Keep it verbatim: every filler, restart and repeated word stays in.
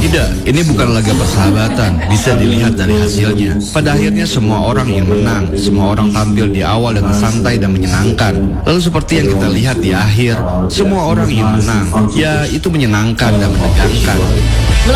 Tidak, ini bukan laga persahabatan. Bisa dilihat dari hasilnya. Pada akhirnya semua orang yang menang. Semua orang tampil di awal dengan santai dan menyenangkan. Lalu seperti yang kita lihat di akhir, semua orang yang menang. Ya, itu menyenangkan dan menegangkan.